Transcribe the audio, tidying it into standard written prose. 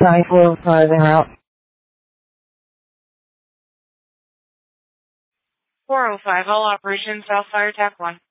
Sky 405 en route. 405, all operations, South Fire TAC 1.